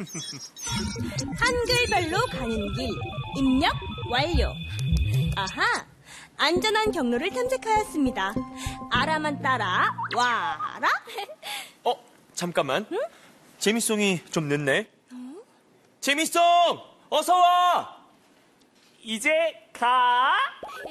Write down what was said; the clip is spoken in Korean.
한글별로 가는 길 입력 완료. 아하, 안전한 경로를 탐색하였습니다. 아라만 따라 와라. 잠깐만. 응? 재미송이 좀 늦네. 재미송, 어서 와. 이제 가.